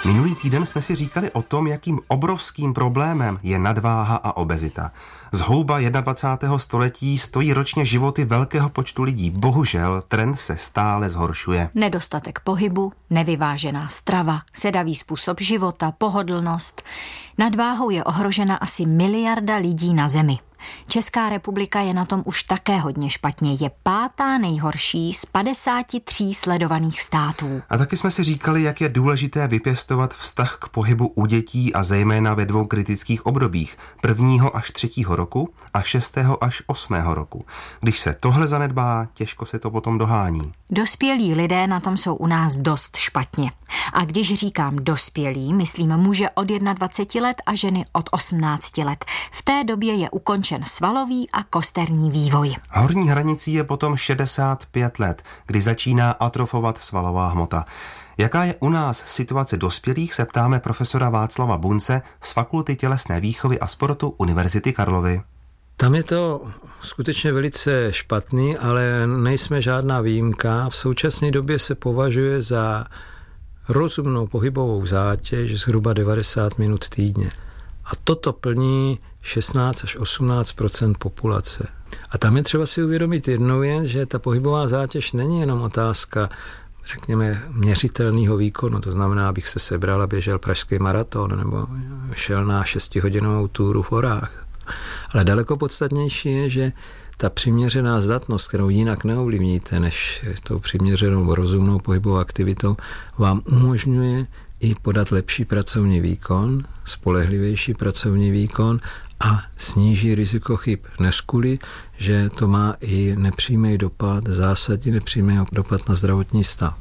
Minulý týden jsme si říkali o tom, jakým obrovským problémem je nadváha a obezita. Zhouba 21. století stojí ročně životy velkého počtu lidí. Bohužel trend se stále zhoršuje. Nedostatek pohybu, nevyvážená strava, sedavý způsob života, pohodlnost. Nadváhou je ohrožena asi 1 miliarda lidí na zemi. Česká republika je na tom už také hodně špatně. Je 5. nejhorší z 53 sledovaných států. A taky jsme si říkali, jak je důležité vypěstovat vztah k pohybu u dětí a zejména ve 2 kritických obdobích. 1. až 3. roku a 6. až 8. roku. Když se tohle zanedbá, těžko se to potom dohání. Dospělí lidé na tom jsou u nás dost špatně. A když říkám dospělí, myslím muže od 21 let a ženy od 18 let. V té době je ukončen svalový a kosterní vývoj. Horní hranicí je potom 65 let, kdy začíná atrofovat svalová hmota. Jaká je u nás situace dospělých, se ptáme profesora Václava Bunce z Fakulty tělesné výchovy a sportu Univerzity Karlovy. Tam je to skutečně velice špatný, ale nejsme žádná výjimka. V současné době se považuje za rozumnou pohybovou zátěž zhruba 90 minut týdně. A toto plní 16 až 18% populace. A tam je třeba si uvědomit jednu věc, že ta pohybová zátěž není jenom otázka, řekněme, měřitelného výkonu. To znamená, abych se sebral a běžel pražský maraton nebo šel na 6hodinovou túru v horách. Ale daleko podstatnější je, že ta přiměřená zdatnost, kterou jinak neovlivníte než tou přiměřenou rozumnou pohybovou aktivitou, vám umožňuje i podat lepší pracovní výkon, spolehlivější pracovní výkon a sníží riziko chyb. Než kvůli, že to má i nepřímý dopad, zásadní nepřímý dopad na zdravotní stav.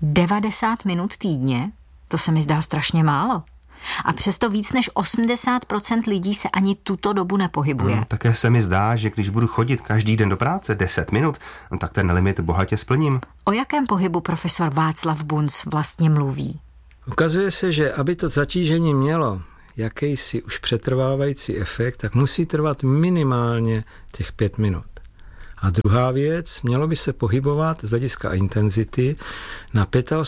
90 minut týdně? To se mi zdá strašně málo. A přesto víc než 80% lidí se ani tuto dobu nepohybuje. Také se mi zdá, že když budu chodit každý den do práce 10 minut, tak ten limit bohatě splním. O jakém pohybu profesor Václav Bunc vlastně mluví? Ukazuje se, že aby to zatížení mělo jakýsi už přetrvávající efekt, tak musí trvat minimálně těch 5 minut. A druhá věc, mělo by se pohybovat z hlediska intenzity na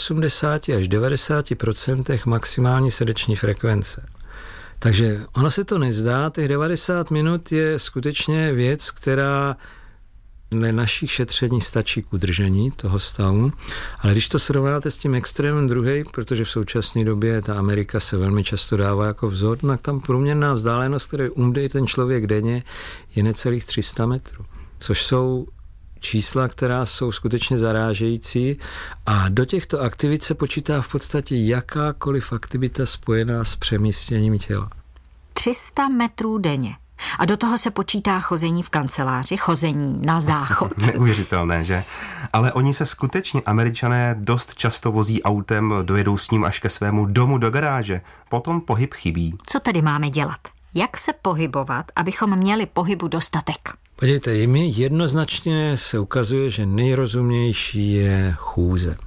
85 až 90% maximální srdeční frekvence. Takže ono se to nezdá, těch 90 minut je skutečně věc, která dle našich šetření stačí k udržení toho stavu, ale když to srovnáte s tím extrémem druhý, protože v současné době ta Amerika se velmi často dává jako vzor, tak tam průměrná vzdálenost, kterou umře ten člověk denně, je necelých 300 metrů. Což jsou čísla, která jsou skutečně zarážející a do těchto aktivit se počítá v podstatě jakákoliv aktivita spojená s přemístěním těla. 300 metrů denně. A do toho se počítá chození v kanceláři, chození na záchod. Neuvěřitelné, že? Ale oni se skutečně, Američané, dost často vozí autem, dojedou s ním až ke svému domu do garáže. Potom pohyb chybí. Co tedy máme dělat? Jak se pohybovat, abychom měli pohybu dostatek? Podívejte, jimi jednoznačně se ukazuje, že nejrozumnější je chůze.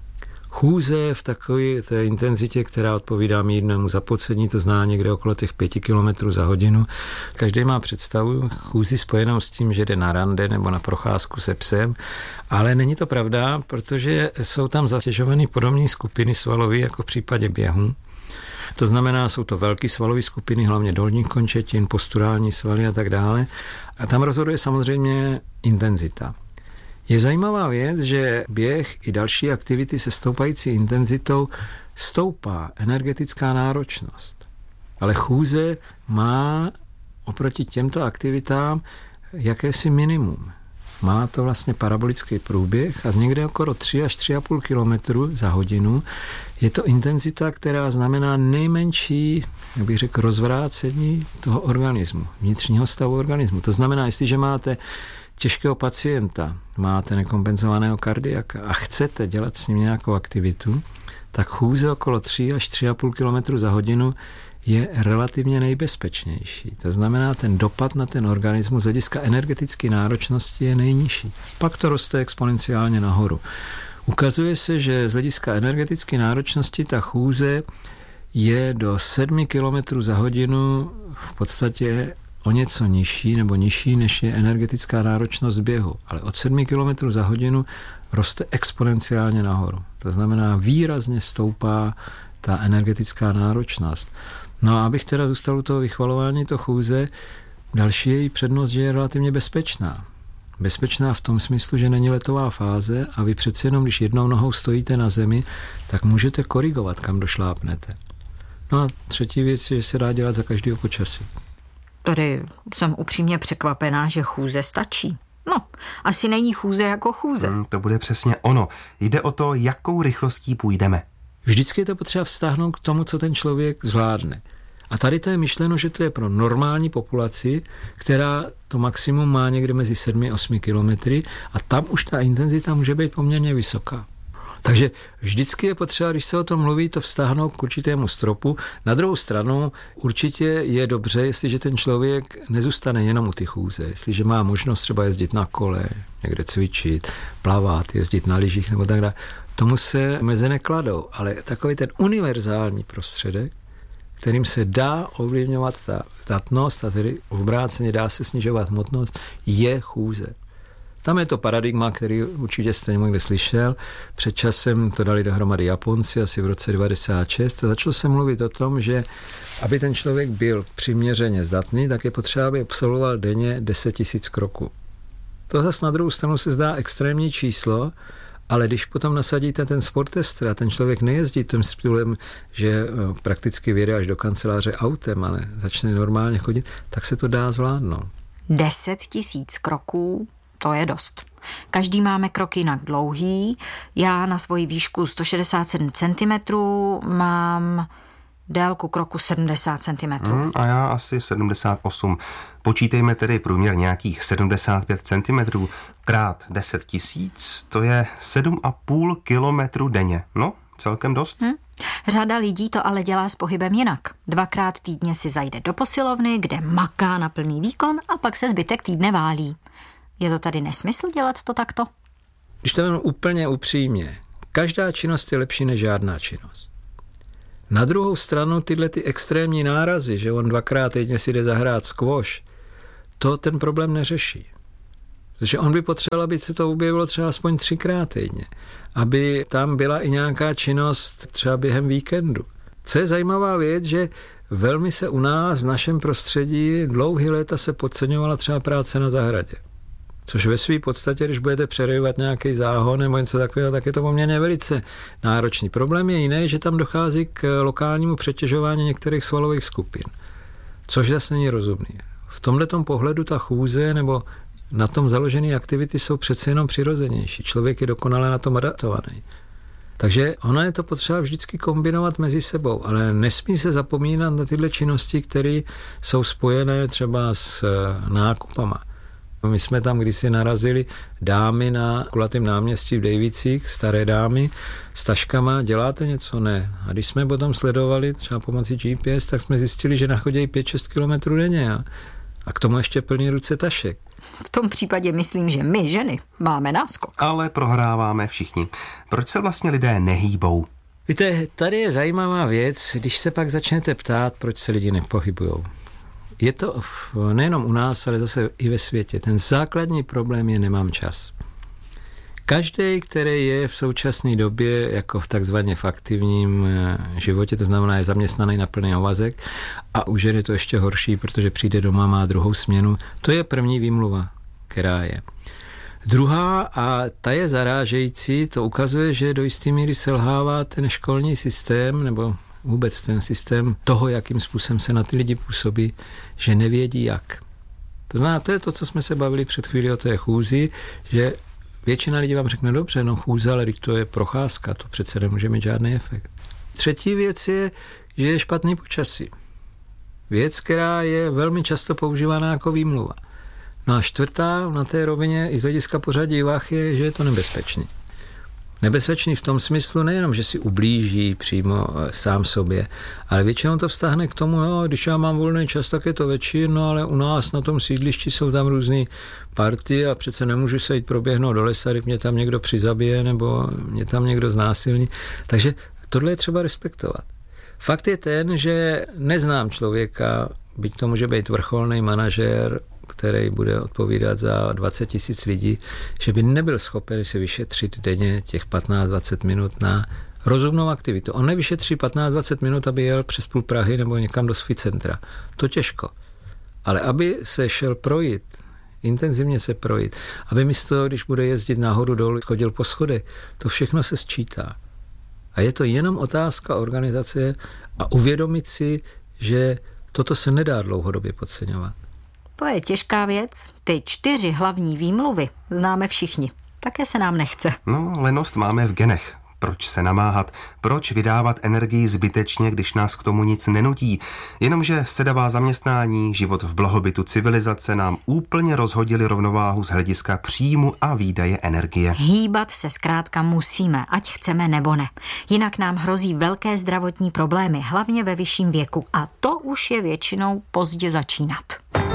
Chůze v takové té intenzitě, která odpovídá mírnému zapocení, to zná někde okolo těch 5 km za hodinu. Každý má představu chůzi spojenou s tím, že jde na rande nebo na procházku se psem, ale není to pravda, protože jsou tam zatěžované podobné skupiny svalové, jako v případě běhu. To znamená, jsou to velké svalové skupiny, hlavně dolních končetin, posturální svaly a tak dále. A tam rozhoduje samozřejmě intenzita. Je zajímavá věc, že běh i další aktivity se stoupající intenzitou stoupá energetická náročnost. Ale chůze má oproti těmto aktivitám jakési minimum. Má to vlastně parabolický průběh a z někde okolo 3 až 3,5 km za hodinu je to intenzita, která znamená nejmenší, jak bych řekl, rozvrácení toho organismu, vnitřního stavu organismu. To znamená, jestliže máte těžkého pacienta, máte nekompenzovaného kardiaka a chcete dělat s ním nějakou aktivitu, tak chůze okolo 3 až 3,5 km za hodinu je relativně nejbezpečnější. To znamená, ten dopad na ten organismus z hlediska energetické náročnosti je nejnižší. Pak to roste exponenciálně nahoru. Ukazuje se, že z hlediska energetické náročnosti ta chůze je do 7 km za hodinu v podstatě o něco nižší nebo nižší, než je energetická náročnost běhu. Ale od 7 km za hodinu roste exponenciálně nahoru. To znamená, výrazně stoupá ta energetická náročnost. No a abych teda zůstal u toho vychvalování to chůze, další její přednost, že je relativně bezpečná. Bezpečná v tom smyslu, že není letová fáze a vy přeci jenom, když jednou nohou stojíte na zemi, tak můžete korigovat, kam došlápnete. No a třetí věc je, že se dá dělat za každého počasí. Tady jsem upřímně překvapená, že chůze stačí. No, asi není chůze jako chůze. To bude přesně ono. Jde o to, jakou rychlostí půjdeme. Vždycky je to potřeba vztáhnout k tomu, co ten člověk zvládne. A tady to je myšleno, že to je pro normální populaci, která to maximum má někde mezi 7 a 8 kilometry a tam už ta intenzita může být poměrně vysoká. Takže vždycky je potřeba, když se o tom mluví, to vztáhnout k určitému stropu. Na druhou stranu určitě je dobře, jestliže ten člověk nezůstane jenom u ty chůze, jestliže má možnost třeba jezdit na kole, někde cvičit, plavat, jezdit na lyžích nebo tak dále. Tomu se meze nekladou, ale takový ten univerzální prostředek, kterým se dá ovlivňovat ta zdatnost a tedy obráceně dá se snižovat hmotnost, je chůze. Tam je to paradigma, který určitě jste někde slyšel. Před časem to dali dohromady Japonci, asi v roce 1996. A začalo se mluvit o tom, že aby ten člověk byl přiměřeně zdatný, tak je potřeba, aby absolvoval denně 10 000 kroků. To zase na druhou stranu se zdá extrémní číslo, ale když potom nasadíte ten sportester a ten člověk nejezdí tím stylem, že prakticky vyjede až do kanceláře autem, ale začne normálně chodit, tak se to dá zvládnout. 10 000 kroků, to je dost. Každý máme krok jinak dlouhý. Já na svoji výšku 167 cm mám délku kroku 70 cm. A já asi 78. Počítejme tedy průměr nějakých 75 cm krát 10 000, to je 7,5 kilometru denně. No, celkem dost. Řada lidí to ale dělá s pohybem jinak. 2krát týdně si zajde do posilovny, kde maká na plný výkon a pak se zbytek týdne válí. Je to tady nesmysl dělat to takto? Když to vezmu úplně upřímně, každá činnost je lepší než žádná činnost. Na druhou stranu tyhle ty extrémní nárazy, že on 2krát týdně si jde zahrát squash, to ten problém neřeší. Protože on by potřeboval, aby se to objevilo třeba aspoň 3krát týdně. Aby tam byla i nějaká činnost třeba během víkendu. Co je zajímavá věc, že velmi se u nás v našem prostředí dlouhý léta se podceňovala třeba práce na zahradě. Což ve své podstatě, když budete přerejovat nějaký záhon nebo něco takového, tak je to poměrně velice náročný. Problém je jiný, že tam dochází k lokálnímu přetěžování některých svalových skupin. Což zase není rozumný. V tomhletom pohledu ta chůze nebo na tom založené aktivity jsou přece jenom přirozenější. Člověk je dokonale na tom adaptovaný. Takže ono je to potřeba vždycky kombinovat mezi sebou, ale nesmí se zapomínat na tyhle činnosti, které jsou spojené třeba s nákupama. My jsme tam kdysi narazili dámy na kulatém náměstí v Dejvicích, staré dámy s taškama, děláte něco? Ne. A když jsme potom sledovali třeba pomocí GPS, tak jsme zjistili, že nachodí 5-6 kilometrů denně a k tomu ještě plní ruce tašek. V tom případě myslím, že my, ženy, máme náskok. Ale prohráváme všichni. Proč se vlastně lidé nehýbou? Víte, tady je zajímavá věc, když se pak začnete ptát, proč se lidi nepohybujou. Je to nejenom u nás, ale zase i ve světě. Ten základní problém je nemám čas. Každý, který je v současné době jako v takzvaně v aktivním životě, to znamená je zaměstnaný na plný úvazek a u ženy je to ještě horší, protože přijde doma, má druhou směnu, to je první výmluva, která je. Druhá, a ta je zarážející, to ukazuje, že do jisté míry selhává ten školní systém, nebo vůbec ten systém toho, jakým způsobem se na ty lidi působí, že nevědí jak. To znamená, to je to, co jsme se bavili před chvílí o té chůzi, že většina lidí vám řekne, dobře, no chůze, ale to je procházka, to přece nemůže mít žádný efekt. Třetí věc je, že je špatný počasí. Věc, která je velmi často používána jako výmluva. No a čtvrtá na té rovině i z hlediska pořadí vah je, že je to nebezpečný. Nebezpečný v tom smyslu nejenom, že si ublíží přímo sám sobě, ale většinou to vztahne k tomu, no, když já mám volný čas, tak je to večer, no ale u nás na tom sídlišti jsou tam různý party a přece nemůžu se jít proběhnout do lesa, když mě tam někdo přizabije nebo mě tam někdo znásilní. Takže tohle je třeba respektovat. Fakt je ten, že neznám člověka, byť to může být vrcholný manažér, který bude odpovídat za 20 000 lidí, že by nebyl schopen si vyšetřit denně těch 15-20 minut na rozumnou aktivitu. On nevyšetří 15-20 minut, aby jel přes půl Prahy nebo někam do Sficentra. To těžko. Ale aby se šel projít, intenzivně se projít, aby místo, když bude jezdit nahoru dolů, chodil po schodech, to všechno se sčítá. A je to jenom otázka organizace a uvědomit si, že toto se nedá dlouhodobě podceňovat. To je těžká věc. Ty 4 hlavní výmluvy známe všichni. Také se nám nechce. No, lenost máme v genech. Proč se namáhat? Proč vydávat energii zbytečně, když nás k tomu nic nenutí? Jenomže sedavá zaměstnání, život v blahobytu civilizace nám úplně rozhodili rovnováhu z hlediska příjmu a výdaje energie. Hýbat se zkrátka musíme, ať chceme nebo ne. Jinak nám hrozí velké zdravotní problémy, hlavně ve vyšším věku. A to už je většinou pozdě začínat.